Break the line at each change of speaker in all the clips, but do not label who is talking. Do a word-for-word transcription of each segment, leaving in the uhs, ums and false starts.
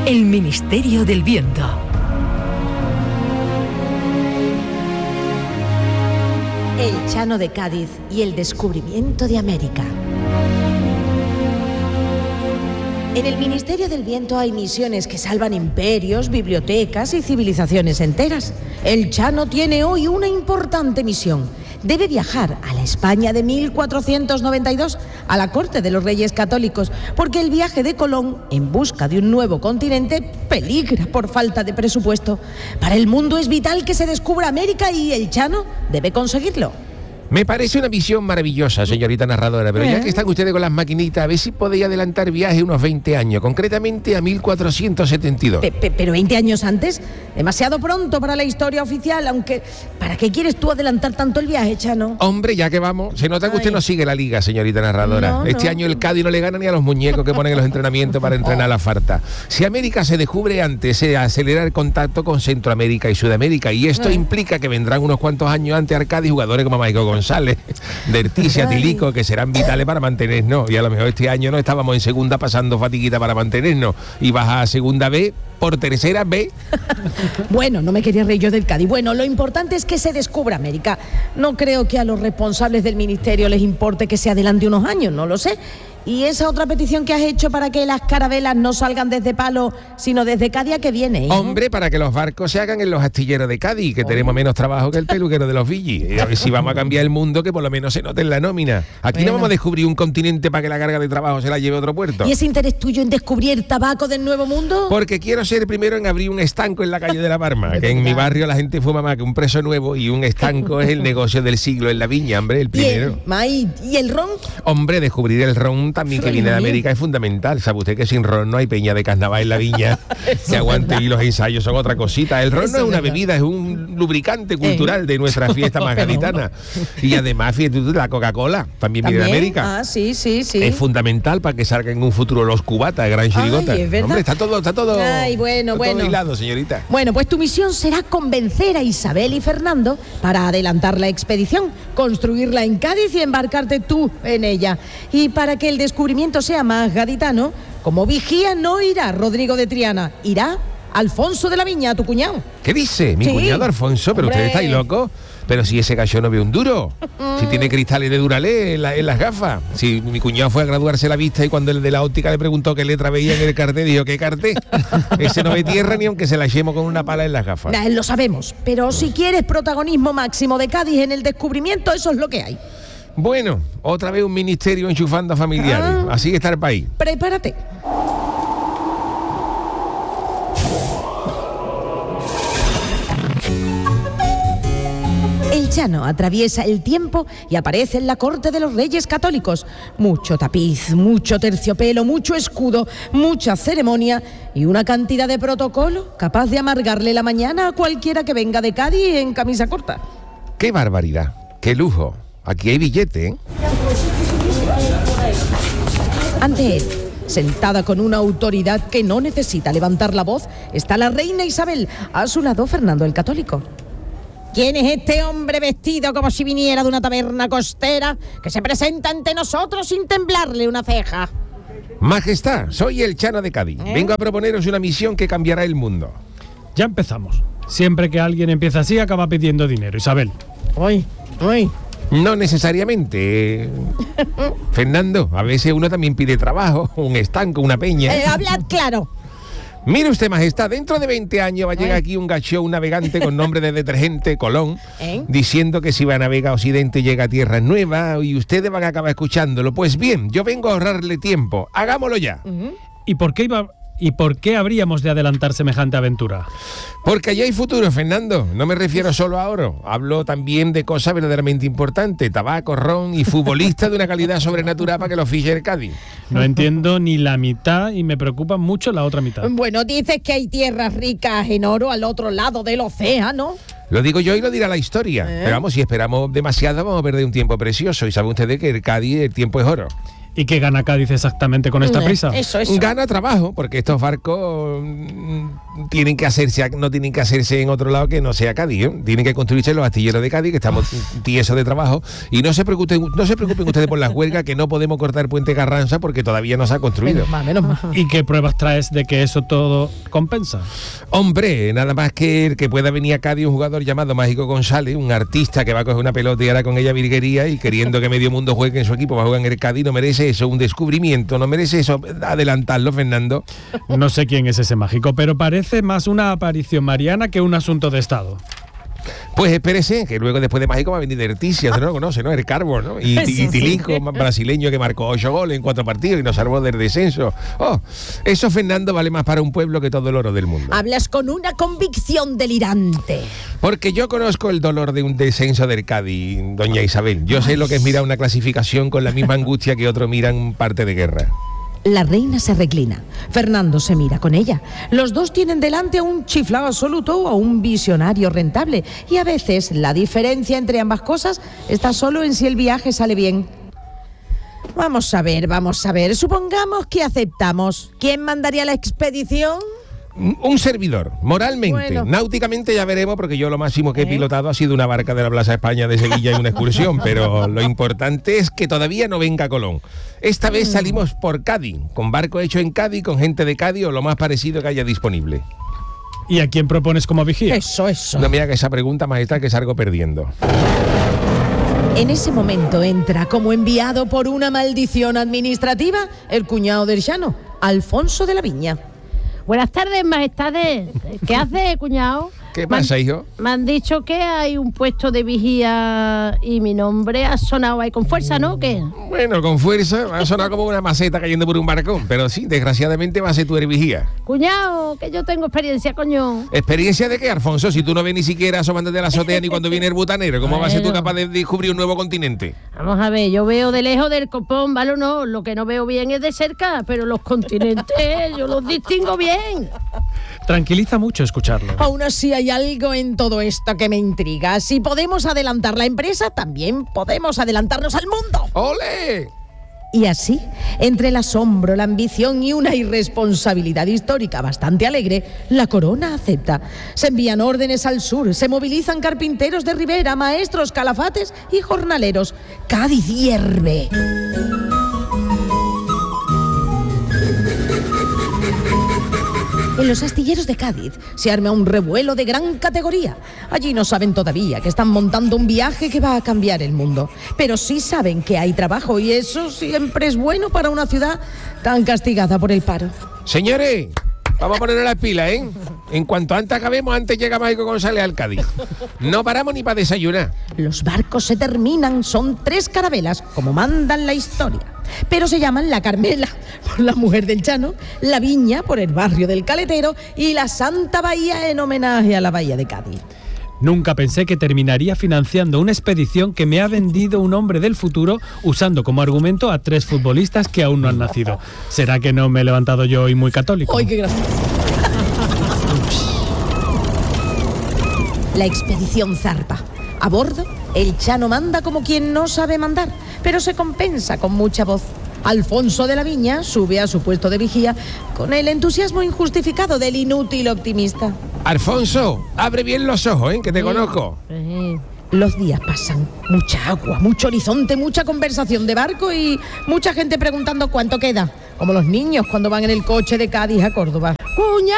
El Ministerio del Viento.
El Chano de Cádiz y el descubrimiento de América. En el Ministerio del Viento hay misiones que salvan imperios, bibliotecas y civilizaciones enteras. El Chano tiene hoy una importante misión. Debe viajar a la España de mil cuatrocientos noventa y dos, a la corte de los Reyes Católicos, porque el viaje de Colón en busca de un nuevo continente peligra por falta de presupuesto. Para el mundo es vital que se descubra América y el Chano debe conseguirlo.
Me parece una visión maravillosa, señorita narradora, pero ya que están ustedes con las maquinitas, a ver si podéis adelantar viaje unos veinte años, concretamente a mil cuatrocientos setenta y dos.
Pe- pe- ¿Pero veinte años antes? Demasiado pronto para la historia oficial, aunque... ¿Para qué quieres tú adelantar tanto el viaje, Chano?
Hombre, ya que vamos, se nota que usted
Ay.
no sigue la liga, señorita narradora.
No,
este
no.
año el Cádiz no le gana ni a los muñecos que ponen en los entrenamientos para entrenar a la farta. Si América se descubre antes, se acelera el contacto con Centroamérica y Sudamérica, y esto
Ay.
implica que vendrán unos cuantos años antes al Cádiz jugadores como Michael González, Derticia,
Ay.
Tilico, que serán vitales para mantenernos, y a lo mejor este año no estábamos en segunda pasando fatiguita para mantenernos, y baja a segunda B por tercera B.
Bueno, no me quería reír yo del Cádiz. Bueno, lo importante es que se descubra América. No creo que a los responsables del ministerio les importe que se adelante unos años, no lo sé. Y esa otra petición que has hecho para que las carabelas no salgan desde Palo, sino desde Cádiz, ¿a qué viene, hijo?
Hombre, para que los barcos se hagan en los astilleros de Cádiz, que tenemos menos trabajo que el peluquero de los Villis. Y a ver si vamos a cambiar el mundo, que por lo menos se note en la nómina. Aquí
Bueno.
no vamos a descubrir un continente para que la carga de trabajo se la lleve a otro puerto.
¿Y ese interés tuyo en descubrir el tabaco del Nuevo Mundo?
Porque quiero ser el primero en abrir un estanco en la calle de la Parma,
De
que en mi
verdad.
barrio la gente fuma más que un preso nuevo, y un estanco es el negocio del siglo en la viña, hombre, el
¿Y el,
primero.
May, ¿y el ron?
Hombre, descubrir el ron también que
Ay,
viene de
mío.
América es fundamental. ¿Sabe usted que sin ron no hay peña de carnaval en la viña? Que aguante, y los ensayos son otra cosita. El ron
Eso
no es
es
una
verdad.
bebida, es un lubricante cultural de nuestra fiesta más
Pero
gaditana. Y además, fíjate tú, la Coca-Cola también viene de
¿También?
América.
Ah, sí, sí, sí.
Es fundamental para que salgan en un futuro los cubatas, gran chirigota.
Ay, es verdad.
Hombre, está todo, está todo,
Ay, bueno,
está
bueno.
todo hilado, señorita.
Bueno, pues tu misión será convencer a Isabel y Fernando para adelantar la expedición, construirla en Cádiz y embarcarte tú en ella. Y para que el descubrimiento sea más gaditano, como vigía no irá Rodrigo de Triana, irá Alfonso de la Viña, tu cuñado.
¿Qué dice? Mi
Sí.
cuñado Alfonso, pero
Hombre.
ustedes estáis locos. Pero si ese gallo no ve un duro, si tiene cristales de Duralé en, la- en las gafas. Si mi cuñado fue a graduarse la vista y cuando el de la óptica le preguntó qué letra veía en el cartel, dijo, ¿qué cartel? Ese no ve tierra ni aunque se la echemos con una pala en las gafas.
Nah, lo sabemos, pero si quieres protagonismo máximo de Cádiz en el descubrimiento, eso es lo que hay.
Bueno, otra vez un ministerio enchufando a familiares.
Ah.
Así está el país.
Prepárate. El Chano atraviesa el tiempo y aparece en la corte de los Reyes Católicos. Mucho tapiz, mucho terciopelo, mucho escudo, mucha ceremonia y una cantidad de protocolo capaz de amargarle la mañana a cualquiera que venga de Cádiz en camisa corta.
¡Qué barbaridad! ¡Qué lujo! Aquí hay billete, ¿eh?
Ante él, sentada con una autoridad que no necesita levantar la voz, está la reina Isabel. A su lado, Fernando el Católico. ¿Quién es este hombre vestido como si viniera de una taberna costera que se presenta ante nosotros sin temblarle una ceja?
Majestad, soy el Chano de Cádiz.
¿Eh?
Vengo a proponeros una misión que cambiará el mundo.
Ya empezamos. Siempre que alguien empieza así, acaba pidiendo dinero. Isabel.
Uy, uy.
No necesariamente. eh. Fernando, a veces uno también pide trabajo, un estanco, una peña.
Eh, hablad claro.
Mire usted, majestad, dentro de veinte años va a llegar
Ay.
aquí un gacho, un navegante con nombre de detergente, Colón,
¿Eh?
diciendo que si va a navegar a Occidente llega a tierras nuevas y ustedes van a acabar escuchándolo. Pues bien, yo vengo a ahorrarle tiempo. Hagámoslo ya.
¿Y por qué iba y por qué habríamos de adelantar semejante aventura?
Porque allá hay futuro, Fernando. No me refiero solo a oro. Hablo también de cosas verdaderamente importantes. Tabaco, ron y futbolistas de una calidad sobrenatural para que los fiche el Cádiz.
No entiendo ni la mitad y me preocupa mucho la otra mitad.
Bueno, dices que hay tierras ricas en oro al otro lado del océano.
Lo digo yo y lo dirá la historia.
¿Eh?
Pero vamos, si esperamos demasiado vamos a perder un tiempo precioso. Y sabe ustedes que el Cádiz el tiempo es oro.
¿Y qué gana Cádiz exactamente con esta prisa?
Eso, eso.
Gana trabajo, porque estos barcos mm, tienen que hacerse, no tienen que hacerse en otro lado que no sea Cádiz, ¿eh? Tienen que construirse los astilleros de Cádiz, que estamos tiesos de trabajo. Y no se preocupen, no se preocupen ustedes por las huelgas, que no podemos cortar Puente Carranza porque todavía no se ha construido.
Menos mal, menos mal.
¿Y qué pruebas traes de que eso todo compensa?
Hombre, nada más que el que pueda venir a Cádiz un jugador llamado Mágico González, un artista que va a coger una pelota y hará con ella virguería, y queriendo que medio mundo juegue en su equipo, va a jugar en el Cádiz, no merece eso, un descubrimiento, no merece eso, adelantarlo, Fernando.
No sé quién es ese mágico, pero parece más una aparición mariana que un asunto de Estado.
Pues espérese, que luego después de Mágico va a venir Derticia, usted no lo conoce, ¿no? El Carbo, ¿no? Y, y Tilico, brasileño, que marcó ocho goles en cuatro partidos y nos salvó del descenso. Oh, eso, Fernando, vale más para un pueblo que todo el oro del mundo.
Hablas con una convicción delirante.
Porque yo conozco el dolor de un descenso del Cádiz, doña Isabel. Yo sé lo que es mirar una clasificación con la misma angustia que otro mira en parte de guerra.
La reina se reclina. Fernando se mira con ella. Los dos tienen delante a un chiflado absoluto o a un visionario rentable. Y a veces la diferencia entre ambas cosas está solo en si el viaje sale bien. Vamos a ver, vamos a ver. Supongamos que aceptamos. ¿Quién mandaría la expedición?
Un servidor, moralmente,
Bueno.
náuticamente ya veremos, porque yo lo máximo que he
¿Eh?
pilotado ha sido una barca de la Plaza España de Sevilla en una excursión, pero lo importante es que todavía no venga Colón. Esta vez salimos por Cádiz, con barco hecho en Cádiz, con gente de Cádiz o lo más parecido que haya disponible.
¿Y a quién propones como vigía?
Eso, eso.
No me haga esa pregunta, majestad, que salgo perdiendo.
En ese momento entra como enviado por una maldición administrativa el cuñado del llano, Alfonso de la Viña.
Buenas tardes, majestades. ¿Qué hace, cuñado?
¿Qué
Me han-
pasa, hijo?
Me han dicho que hay un puesto de vigía y mi nombre ha sonado ahí con fuerza, ¿no? ¿Qué?
Bueno, con fuerza, ha sonado como una maceta cayendo por un barcón, pero sí, desgraciadamente va a ser tu vigía.
Cuñado, que yo tengo experiencia, coño.
¿Experiencia de qué, Alfonso? Si tú no ves ni siquiera asomándote a la azotea ni cuando viene el butanero, ¿cómo vas a ser tú
Bueno.
capaz de descubrir un nuevo continente?
Vamos a ver, yo veo de lejos del copón, ¿vale o no? Lo que no veo bien es de cerca, pero los continentes yo los distingo bien.
Tranquiliza mucho escucharlo.
Aún así hay algo en todo esto que me intriga. Si podemos adelantar la empresa, también podemos adelantarnos al mundo.
¡Ole!
Y así, entre el asombro, la ambición y una irresponsabilidad histórica bastante alegre, la corona acepta. Se envían órdenes al sur, se movilizan carpinteros de ribera, maestros, calafates y jornaleros. Cádiz hierve. En los astilleros de Cádiz se arma un revuelo de gran categoría. Allí no saben todavía que están montando un viaje que va a cambiar el mundo. Pero sí saben que hay trabajo y eso siempre es bueno para una ciudad tan castigada por el paro.
Señores, vamos a ponernos las pilas, ¿eh? En cuanto antes acabemos, antes llega Mágico González al Cádiz. No paramos ni para desayunar.
Los barcos se terminan, son tres carabelas, como mandan la historia. Pero se llaman la Carmela, por la mujer del Chano, la Viña, por el barrio del Caletero, y la Santa Bahía, en homenaje a la Bahía de Cádiz.
Nunca pensé que terminaría financiando una expedición que me ha vendido un hombre del futuro usando como argumento a tres futbolistas que aún no han nacido. ¿Será que no me he levantado yo hoy muy católico?
¡Ay, qué gracioso! La expedición zarpa. A bordo, el Chano manda como quien no sabe mandar, pero se compensa con mucha voz. Alfonso de la Viña sube a su puesto de vigía con el entusiasmo injustificado del inútil optimista.
Alfonso, abre bien los ojos, ¿eh? Que te conozco.
Sí.
Los días pasan, mucha agua, mucho horizonte, mucha conversación de barco y mucha gente preguntando cuánto queda, como los niños cuando van en el coche de Cádiz a Córdoba.
¡Cuñado!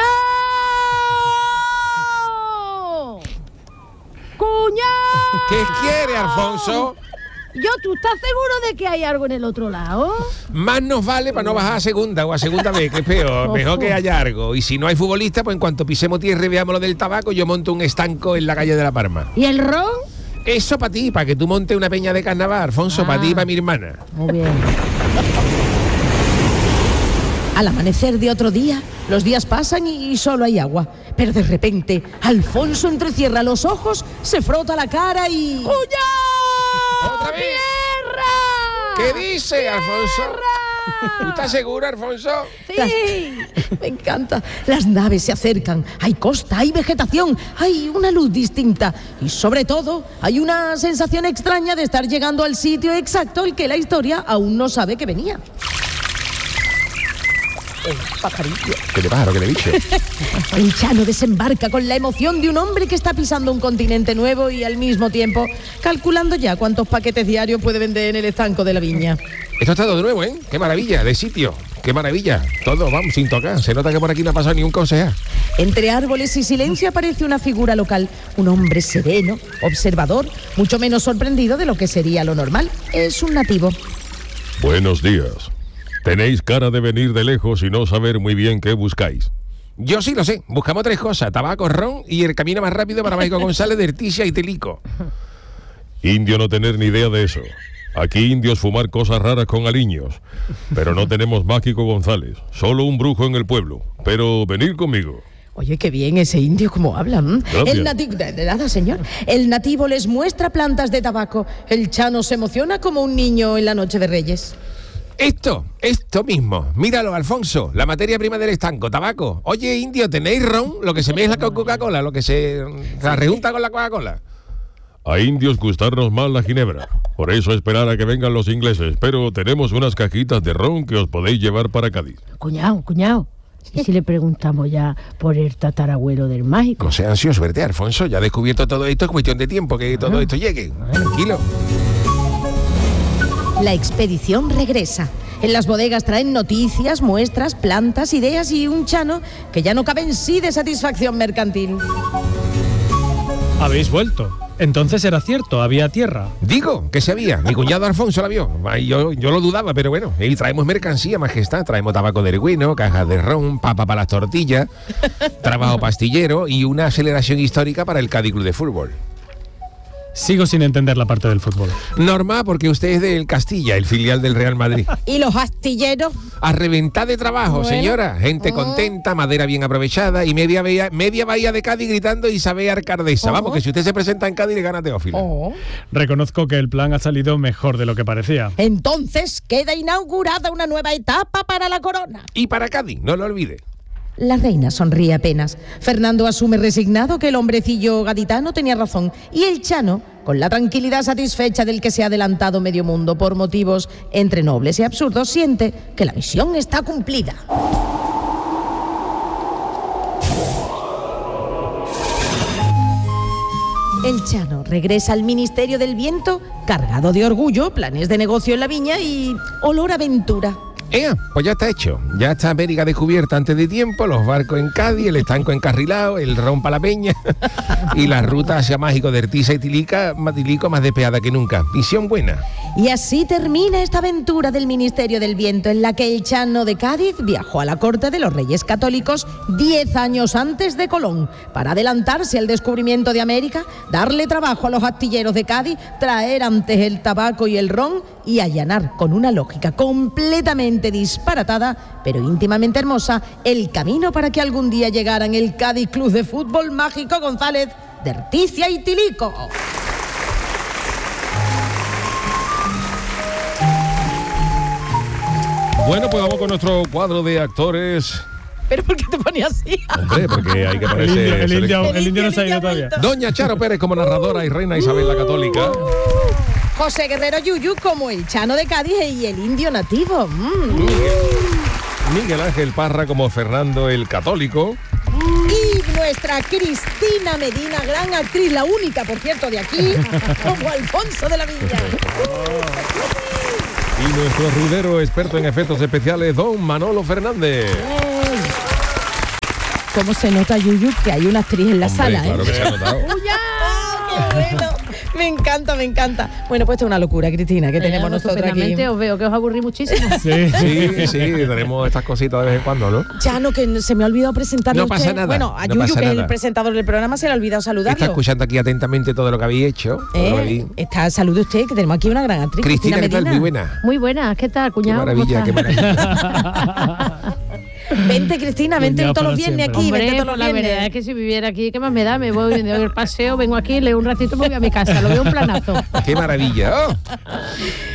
¡Cuñado!
¿Qué quiere, Alfonso?
Yo, ¿tú estás seguro de que hay algo en el otro lado?
Más nos vale para no bajar a segunda o a segunda vez, que es peor. Mejor que haya algo. Y si no hay futbolista, pues en cuanto pisemos tierra y veamos lo del tabaco, yo monto un estanco en la calle de La Palma.
¿Y el ron?
Eso para ti, para que tú montes una peña de carnaval, Alfonso,
Ah.
para ti y para mi hermana.
Muy bien.
Al amanecer de otro día, los días pasan y, y solo hay agua. Pero de repente, Alfonso entrecierra los ojos, se frota la cara y...
¡Cuñado!
¿Otra vez?
¡Tierra!
¿Qué dice, Alfonso?
¡Tierra!
¿Tú estás seguro, Alfonso?
Sí, me encanta. Las naves se acercan, hay costa, hay vegetación, hay una luz distinta y sobre todo hay una sensación extraña de estar llegando al sitio exacto al que la historia aún no sabe que venía. El pajarillo.
¿Qué de pájaro, qué de bicho?
El Chano desembarca con la emoción de un hombre que está pisando un continente nuevo y al mismo tiempo calculando ya cuántos paquetes diarios puede vender en el estanco de la viña.
Esto está todo de nuevo, ¿eh? Qué maravilla, de sitio. Qué maravilla. Todo, vamos, sin tocar. Se nota que por aquí no ha pasado ni un concejal.
Entre árboles y silencio aparece una figura local, un hombre sereno, observador, mucho menos sorprendido de lo que sería lo normal. Es un nativo.
Buenos días. Tenéis cara de venir de lejos y no saber muy bien qué buscáis.
Yo sí lo sé. Buscamos tres cosas: tabaco, ron y el camino más rápido para Mágico González de Erticia y Telico.
Indio no tener ni idea de eso. Aquí indios fumar cosas raras con aliños. Pero no tenemos Mágico González. Solo un brujo en el pueblo. Pero venid conmigo.
Oye, qué bien ese indio como habla. ¿m? El nativo, de, de nada, señor. El nativo les muestra plantas de tabaco. El Chano se emociona como un niño en la noche de Reyes.
Esto, esto mismo. Míralo, Alfonso, la materia prima del estanco, tabaco. Oye, indio, ¿tenéis ron? Lo que se mezcla con Coca-Cola, lo que se, se rejunta con la Coca-Cola.
A indios gustarnos más la ginebra. Por eso esperar a que vengan los ingleses. Pero tenemos unas cajitas de ron que os podéis llevar para Cádiz.
Cuñado, cuñado. ¿Y si le preguntamos ya por el tatarabuelo del mágico?
No sea ansioso, verte, Alfonso. Ya he descubierto todo esto, es cuestión de tiempo que todo esto llegue. Tranquilo.
La expedición regresa. En las bodegas traen noticias, muestras, plantas, ideas y un Chano que ya no cabe en sí de satisfacción mercantil.
Habéis vuelto. Entonces era cierto, había tierra.
Digo, que se había. Mi cuñado Alfonso la vio. Ay, Yo, yo lo dudaba, pero bueno. Y traemos mercancía, majestad. Traemos tabaco de erguino, cajas de ron, papa para las tortillas, trabajo pastillero y una aceleración histórica para el Cádiz Club de Fútbol.
Sigo sin entender la parte del fútbol.
Normal, porque usted es del Castilla, el filial del Real Madrid.
¿Y los astilleros?
A reventar de trabajo,
Bueno.
señora. Gente
Oh.
contenta, madera bien aprovechada y media bahía, media bahía de Cádiz gritando Isabel Arcardesa.
Oh.
Vamos, que si usted se presenta en Cádiz le gana Teófila.
Oh.
Reconozco que el plan ha salido mejor de lo que parecía.
Entonces queda inaugurada una nueva etapa para la corona.
Y para Cádiz, no lo olvide.
La reina sonríe apenas. Fernando asume resignado que el hombrecillo gaditano tenía razón. Y el Chano, con la tranquilidad satisfecha del que se ha adelantado medio mundo por motivos entre nobles y absurdos, siente que la misión está cumplida. El Chano regresa al Ministerio del Viento cargado de orgullo, planes de negocio en la viña y olor a aventura.
Ea, pues ya está hecho. Ya está América descubierta antes de tiempo, los barcos en Cádiz, el estanco encarrilado, el ron para la peña y la ruta hacia Mágico de Ertisa y Tilica, más Tilico más despeada que nunca. Misión buena.
Y así termina esta aventura del Ministerio del Viento en la que el Chano de Cádiz viajó a la corte de los Reyes Católicos diez años antes de Colón para adelantarse al descubrimiento de América, darle trabajo a los astilleros de Cádiz, traer antes el tabaco y el ron y allanar con una lógica completamente disparatada, pero íntimamente hermosa, el camino para que algún día llegaran el Cádiz Club de Fútbol Mágico González de Erticia y Tilico.
Bueno, pues vamos con nuestro cuadro de actores.
¿Pero por qué te pones así?
Hombre, porque hay que
El
ponerse...
indio, el indio,
El
el indio no
indio
se ha ido
ya ha
todavía.
vuelto.
Doña Charo Pérez como narradora y reina Isabel la Católica.
José Guerrero Yuyu como el Chano de Cádiz y el indio nativo. Mm.
Miguel Ángel Parra como Fernando el Católico.
Y nuestra Cristina Medina, gran actriz, la única, por cierto, de aquí, como Alfonso de la Viña.
Y nuestro rudero experto en efectos especiales, don Manolo Fernández.
¿Cómo se nota, Yuyu, que hay una actriz en la
Hombre,
sala?
claro
¿eh?
que se ha notado.
¡Ah, qué bueno! Me encanta, me encanta. Bueno, pues esto es una locura, Cristina, que tenemos nosotros aquí.
Estupendamente, os veo que os aburrí muchísimo.
Sí.
Sí, sí, tenemos estas cositas de vez en cuando, ¿no?
Chano, que se me ha olvidado presentarle
No
a usted.
pasa nada,
Bueno, a
no
Yuyu,
pasa
que es
nada.
el presentador del programa, se le ha olvidado saludarlo.
Está escuchando aquí atentamente todo lo que habéis hecho. todo lo que
¿Eh?
habéis-
Está, salude usted, que tenemos aquí una gran actriz.
Cristina, ¿qué tal?
Medina.
Muy buena.
Muy buena, ¿qué tal,
Qué
cuñado? ¿Cómo
maravilla, qué
estás?
maravilla.
Vente, Cristina, vente
Cuñado
todos los
para
viernes
siempre.
aquí,
Hombre,
vente todos
pues
los
la
viernes.
verdad es que si viviera aquí, ¿qué más me da? Me voy de el paseo, vengo aquí, leo un ratito y me voy a mi casa. Lo veo un planazo.
Qué maravilla. Oh.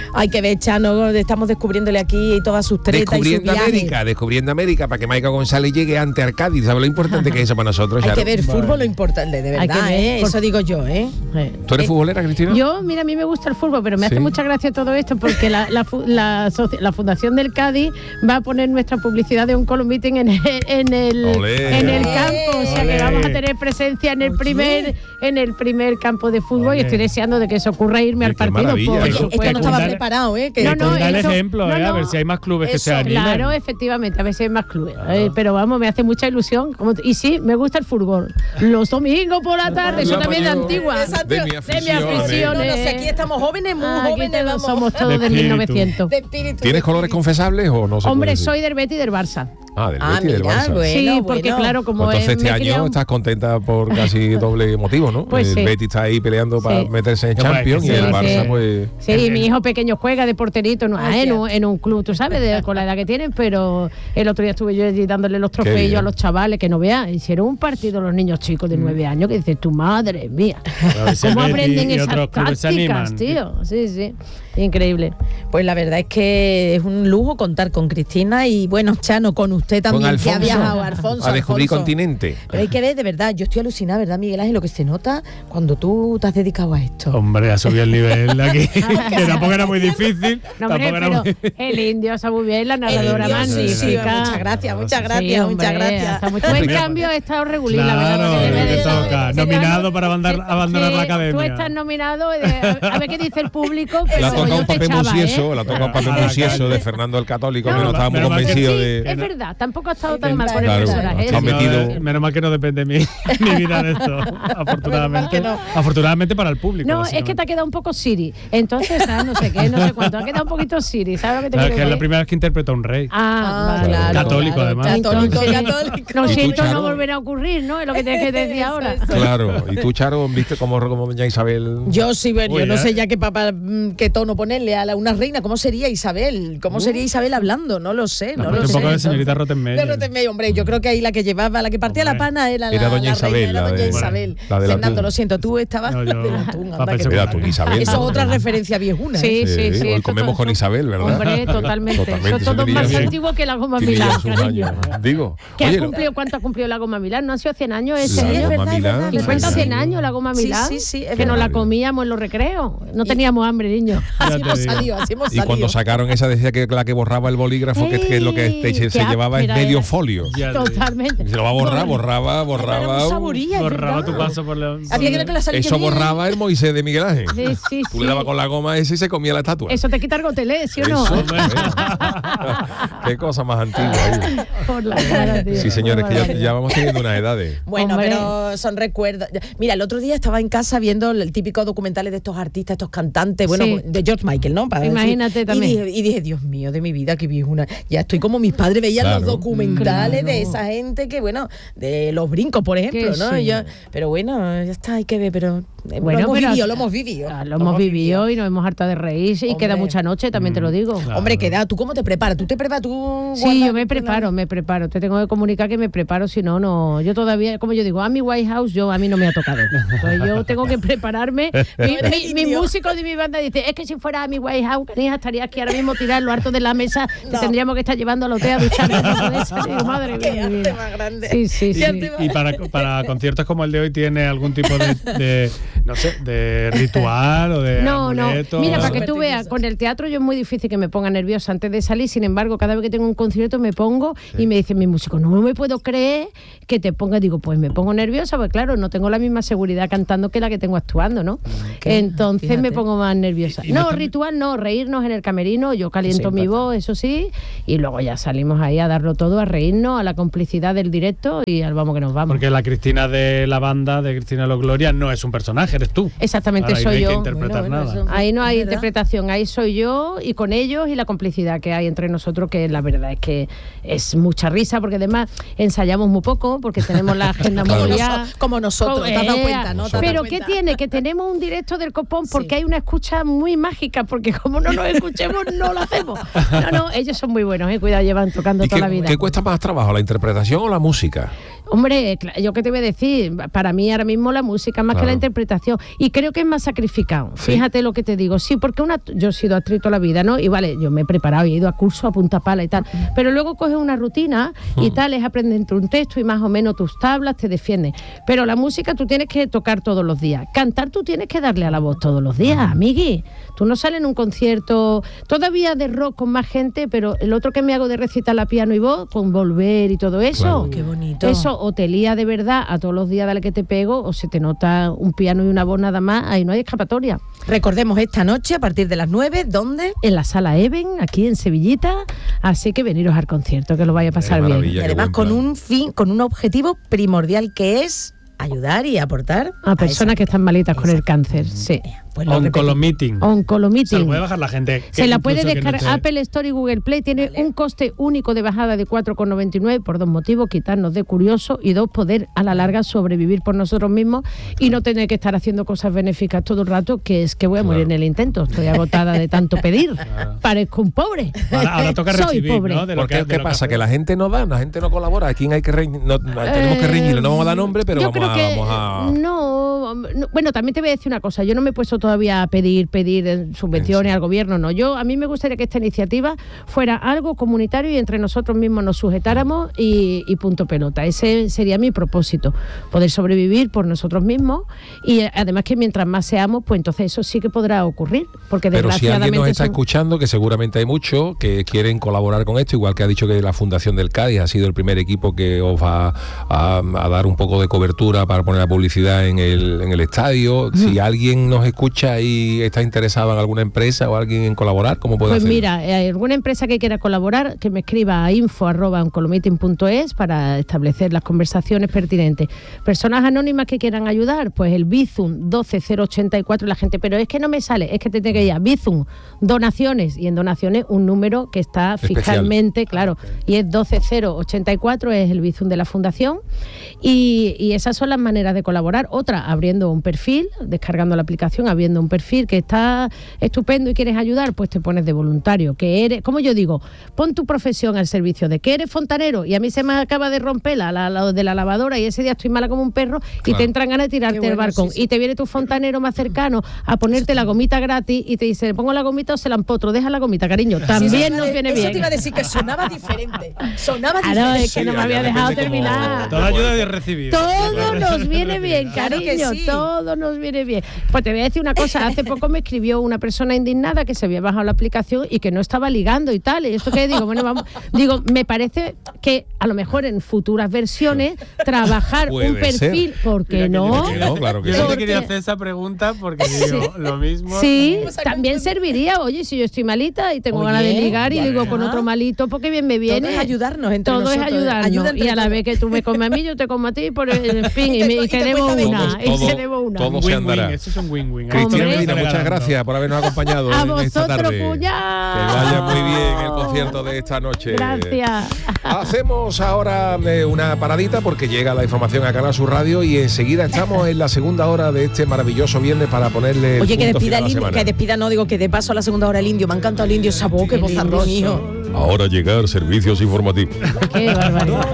Hay que ver, Chano, estamos descubriéndole aquí todas sus tretas y sus
Descubriendo
viajes.
América, descubriendo América, para que Maica González llegue antes al Cádiz. ¿Sabes lo importante que es eso para nosotros?
Hay
Charo?
que ver fútbol, lo importante, de
Hay que
verdad,
ver,
¿eh?
por-
Eso digo yo, ¿eh?
¿Tú eres
Eh,
futbolera, Cristina?
Yo, mira, a mí me gusta el fútbol, pero me
Sí.
hace mucha gracia todo esto porque la, la, fu- la, asoci- la Fundación del Cádiz va a poner nuestra publicidad de un column meeting en el, en el,
Olé.
en el campo. O sea que
Olé.
vamos a tener presencia en el primer en el primer campo de fútbol
Olé.
y estoy deseando de que eso ocurra irme
Qué
al partido.
maravilla,
por
¿no?
Esto
supuesto.
no estaba
Dale-
preparado, ¿eh? Que
No,
Que
no,
ponga el
esto-
ejemplo,
no,
eh, a
no.
ver si hay más clubes que
Eso,
se animen.
Claro, efectivamente, a veces hay más clubes. Eh, pero vamos, me hace mucha ilusión. Como t- y sí, me gusta el fútbol. Los domingos por la tarde, eso
La
también de
mayor
antigua.
Exacto.
De mi
De mi
afición.
afición,
No, no, si
eh.
aquí estamos jóvenes, muy
Ah, aquí
jóvenes,
todos
vamos.
somos todos
De
de
espíritu.
mil novecientos.
De espíritu.
¿Tienes
de
colores
espíritu.
confesables o no se puede
Hombre,
decir?
soy del Betis y del Barça.
Ah, del
Ah,
Betis y del
mira,
Barça.
güey.
sí,
Bueno,
porque
bueno.
claro, como
Pues entonces
eh, me
este
he criado-
año estás contenta por casi doble motivo, ¿no?
Pues
el
sí.
Betis está ahí peleando para
Sí.
meterse en
Hombre,
Champions
que
y
sí,
el
sí.
Barça pues...
Sí, y mi hijo pequeño juega de porterito en, ah, en, un, en un club, tú sabes, de, con la edad que tienen, pero el otro día estuve yo allí dándole los
bien.
trofeos a los chavales, que no vean, hicieron un partido los niños chicos de nueve años, que dices, tu madre mía,
A ver si el
¿cómo
Betis
aprenden
y
esas
otros clubes se
tácticas,
animan.
tío? Sí, sí, increíble.
Pues la verdad es que es un lujo contar con Cristina y bueno, Chano, con usted
Con
también, que ha
Alfonso,
viajado, Alfonso.
a descubrir
Alfonso.
continente.
Pero hay que ver, de verdad, yo estoy alucinada, ¿verdad, Miguel Ángel? Lo que se nota cuando tú te has dedicado a esto.
Hombre, ha subido el nivel de aquí. Que tampoco era muy difícil.
No, hombre,
tampoco era
pero
muy...
el indio está muy bien, la narradora
El indio, sí, sí,
magnífica.
muchas gracias, muchas
Sí,
gracias,
hombre,
muchas gracias.
está muy- Tú, en cambio, has estado regulín, la verdad.
Claro,
porque debe
que
de-
toca.
se
Nominado
gana-
para abandonar-
se-
abandonar
sí,
la academia.
Tú estás nominado, de- a ver qué dice el público.
Le ha
pero
tocado
yo
un
te
papel
echaba,
musieso,
¿eh?
le ha tocado un papel
A la
musieso
calle.
de Fernando el Católico,
No,
que no estábamos
menos mal que
convencidos
Sí,
de...
es verdad, tampoco ha estado tan
Es
mal con
verdad.
el
Claro,
personaje.
está
¿eh?
metido-
Menos, menos mal que no depende mi, mi vida de esto, afortunadamente.
Menos mal que
Afortunadamente para el público.
No, es que te ha quedado un poco Siri. Entonces, ah, no sé qué, no sé cuánto. Ha quedado un poquito Siri. ¿Sabes lo que te
Claro, es
quiero
que es la
decir?
primera vez que interpreta a un rey.
Ah, vale.
claro,
Católico,
claro,
además.
Católico,
Entonces,
católico.
Lo
¿Y tú,
siento,
Charo?
no volverá a ocurrir, ¿no? Es lo que tienes que decir ahora.
Claro, y tú, Charo, viste cómo, cómo doña Isabel...
Yo sí, bueno,
Uy,
yo no
¿eh?
sé ya qué, papá, mm, qué tono ponerle a la, una reina. ¿Cómo sería Isabel? ¿Cómo sería Isabel hablando? No lo sé, no,
No,
lo
un
sé.
poco de
Entonces-
señorita Rottenmeier.
De Rottenmeier, hombre, yo creo que ahí la que llevaba, la que partía
Hombre.
la pana era la,
Era doña
la
Isabel,
reina, era
la
doña
de-
Isabel.
la de la
Fernando,
Tun.
lo siento, tú estabas
No, yo-
de la Tun, anda,
papel
que-
Era tú, Isabel.
Eso es otra referencia viejuna.
Sí,
¿eh?
sí, sí.
hoy
esto
comemos
todo-
con Isabel, ¿verdad?
Hombre, totalmente.
Totalmente,
Son
eso
todos
tenía
más
bien.
antiguos que la goma
Tenía
Milán,
sus
cariño.
años. Digo,
¿Qué
oye,
ha cumplido, ¿Cuánto ha cumplido la goma Milán? ¿No ha sido cien años ese
la
año?
es
goma
verdad, es
Milán,
verdad,
cincuenta o
sí.
cien años la goma
Sí,
Milán.
sí, sí, es
que nos la
verdad.
comíamos en los recreos. No teníamos hambre, niños.
Así
Ya te
hemos
digo.
salido, así hemos
Y
salido.
cuando sacaron esa decía que la que borraba el bolígrafo, que, que lo que
Ey,
este- se, se
qué
llevaba es
áspera
medio
era.
folio.
Ya te digo.
Totalmente.
Y se lo va a borrar, borraba,
Era
borraba.
un saboría, es
Borraba
verdad.
tu paso por la...
Había que la salilla
Eso
bien.
borraba el Moisés de Miguel Ángel.
Sí, sí,
Tú
sí.
le dabas con la goma ese y se comía la estatua.
Eso te quita el gotelé, ¿sí o no?
Eso, qué cosa más antigua ahí.
Por la cara, tío.
Sí, señores, que ya,
Barbaridad.
ya vamos teniendo unas edades.
Bueno,
Hombre.
pero son recuerdos. Mira, el otro día estaba en casa viendo el típico documentales de estos artistas, estos cantantes, bueno,
Sí.
de George Michael, ¿no? Para
Imagínate
decir.
también.
Y dije, y dije, Dios mío, de mi vida, que viejuna. Ya estoy como mis padres veían
Claro.
los documentales
Claro.
de esa gente que, bueno, de los brincos, por ejemplo,
Que
¿no?
sí.
Y yo- pero bueno, ya está, hay que ver, pero eh,
Bueno,
lo hemos
pero-
vivido, lo hemos vivido.
Ah, Lo hemos vivido y nos hemos hartado de reír y
Hombre.
queda mucha noche, también te lo digo.
Claro.
Hombre, queda, ¿tú cómo te preparas? ¿Tú te preparas? ¿Tú
Sí,
guardas-
yo me preparo, me preparo. Te tengo que comunicar que me preparo, si no, no. Yo todavía, como yo digo, a mi White House, yo a mí no me ha tocado. Pues yo tengo que prepararme. Mi,
eres
mi- mis
indio.
músicos de mi banda dicen, es que si fuera a mi White House, canija, estaría aquí ahora mismo tirado en lo harto de la mesa, te
No.
tendríamos que estar llevando al hotel a ducharme. No puede ser. Digo, madre
Qué
mía, mi
arte
vida.
más grande.
Sí, sí, sí.
Qué
Y,
arte
y para, para conciertos como el de hoy, ¿tiene algún tipo de, de, no sé, de ritual o de
No, no.
amuleto?
Mira, para que
Supersticiosos.
tú veas, con el teatro yo es muy difícil que me ponga nerviosa antes de salir. Sin embargo, cada vez que tengo un concierto me pongo y me dicen mis músicos, no me puedo creer que te pongas. Digo, pues me pongo nerviosa, pues claro, no tengo la misma seguridad cantando que la que tengo actuando, ¿no? Entonces me
Fíjate.
pongo más nerviosa.
Y- y no
no,
está-
ritual no, reírnos en el camerino, yo caliento
Sí,
mi
importante.
voz, eso sí, y luego ya salimos ahí a darlo todo, a reírnos, a la complicidad del directo y al vamos que nos vamos.
Porque la Cristina de la banda, de Cristina Los Gloria, no es un personaje, eres tú.
Exactamente,
Ahora, ahí
soy
no hay
yo.
que interpretar
Bueno, bueno,
nada.
eso-
Ahí no hay
¿Es verdad?
interpretación, ahí soy yo y con ellos y la complicidad que hay entre nosotros, que la verdad es que es mucha risa, porque además ensayamos muy poco, porque tenemos la agenda
Como,
muy
noso-
liada.
como nosotros, ¿te has dado
Eh,
cuenta, no? ¿Te has dado
Pero ¿qué
cuenta?
tiene? Que tenemos un directo del Copón porque
Sí.
hay una escucha muy mágica, porque como no nos escuchemos, no lo hacemos. No, no, ellos son muy buenos, eh, cuidado, llevan tocando
¿Y
toda
qué,
la vida.
qué cuesta más trabajo, la interpretación o la música?
Hombre, yo qué te voy a decir, para mí ahora mismo la música más claro. que la interpretación, y creo que es más sacrificado, ¿sí? Fíjate lo que te digo, sí, porque una, yo he sido actriz toda la vida, ¿no? Y vale, yo me he preparado y he ido a cursos a punta pala y tal, pero luego coges una rutina y tal, es aprender un texto y más o menos tus tablas te defienden, pero la música tú tienes que tocar todos los días, cantar tú tienes que darle a la voz todos los días, amigui, tú no sales en un concierto, todavía de rock con más gente, pero el otro que me hago de recitar a piano y voz, con Volver y todo eso,
claro. Qué bonito.
Eso o te lía de verdad a todos los días dale que te pego o se te nota un piano y una voz nada más, ahí no hay escapatoria.
Recordemos esta noche a partir de las nueve, ¿dónde?
En la Sala Even, aquí en Sevillita, así que veniros al concierto, que lo vaya a pasar bien.
Y además con un fin, con un objetivo primordial que es ayudar y aportar
a personas a que están malitas con el cáncer, sí.
Pues Oncolomeeting.
Oncolomeeting.
Se la puede bajar la gente.
Se la puede descargar. No te... Apple Store y Google Play. Tiene vale. un coste único de bajada de cuatro con noventa y nueve por dos motivos: quitarnos de curioso y dos, poder a la larga sobrevivir por nosotros mismos y no tener que estar haciendo cosas benéficas todo el rato, que es que voy a morir claro. en el intento. Estoy agotada de tanto pedir. Claro. Parezco un pobre.
Ahora, ahora toca recibir,
Soy pobre.
¿no? De lo que, ¿Qué de pasa? Que, que la gente no da, la gente no colabora. ¿A quién hay que reñir? No, no, eh, tenemos que reñirle, no vamos a dar nombre, pero vamos a, vamos a...
No, no, bueno, también te voy a decir una cosa. Yo no me he puesto todavía a pedir pedir subvenciones al gobierno, no. Yo a mí me gustaría que esta iniciativa fuera algo comunitario y entre nosotros mismos nos sujetáramos y, y punto pelota. Ese sería mi propósito, poder sobrevivir por nosotros mismos y además que mientras más seamos, pues entonces eso sí que podrá ocurrir, porque
pero si alguien nos está
son...
escuchando, que seguramente hay muchos que quieren colaborar con esto, igual que ha dicho que la Fundación del Cádiz ha sido el primer equipo que os va a, a dar un poco de cobertura para poner la publicidad en el, en el estadio. Mm. Si alguien nos escucha y está interesado en alguna empresa o alguien en colaborar, ¿cómo puede
pues
hacerlo?
Pues mira, hay alguna empresa que quiera colaborar, que me escriba a info arroba oncolomeeting punto es para establecer las conversaciones pertinentes. Personas anónimas que quieran ayudar, pues el Bizum doce cero ochenta y cuatro, la gente, pero es que no me sale, es que te tengo que ir a Bizum, donaciones, y en donaciones un número que está fiscalmente, claro, okay. y es doce cero ochenta y cuatro, es el Bizum de la Fundación, y, y esas son las maneras de colaborar. Otra, abriendo un perfil, descargando la aplicación, abriendo un perfil que está estupendo y quieres ayudar, pues te pones de voluntario, que eres, como yo digo, pon tu profesión al servicio de que eres fontanero y a mí se me acaba de romper la, la, la de la lavadora y ese día estoy mala como un perro, claro. y te entran ganas de tirarte bueno, el balcón, sí, sí. y te viene tu fontanero más cercano a ponerte la gomita gratis y te dice, ¿le pongo la gomita o se la empotro? Deja la gomita, cariño, también sí, nos viene
eso
bien.
Eso te iba a decir que sonaba diferente, sonaba
claro,
diferente.
es que no me había dejado terminar.
Toda ayuda de recibir.
Todo nos viene bien, cariño, claro sí. todo nos viene bien. Pues te voy a decir una cosa, hace poco me escribió una persona indignada que se había bajado la aplicación y que no estaba ligando y tal, y esto que digo, bueno, vamos, digo, me parece que a lo mejor en futuras versiones trabajar un perfil, ¿por qué no?
Que no, claro que yo no te quería hacer esa pregunta porque digo, sí. lo mismo.
Sí, también serviría, oye, si yo estoy malita y tengo oye, ganas de ligar y digo con otro malito, porque bien me viene.
Todo es ayudarnos entre
todo
nosotros.
Todo es ayudarnos, y a la vez que tú me comes a mí, yo te como a ti, por, en fin, y, y, me, y tenemos una,
todo,
y tenemos una.
Todo se andará.
Eso es un win-win.
Cristina Medina, muchas gracias por habernos acompañado
a
en
vosotros,
esta tarde.
Puñal.
Que vaya muy bien el concierto de esta noche.
Gracias.
Hacemos ahora eh, una paradita porque llega la información a Canal Sur Radio y enseguida estamos en la segunda hora de este maravilloso viernes para ponerle
Oye,
punto
que despida
final
el indio, que despida, no digo que de paso a la segunda hora el indio. Me ha encantado el indio, esa voz, qué vozarrón, hijo.
Ahora llegar servicios informativos.
Qué barbaridad.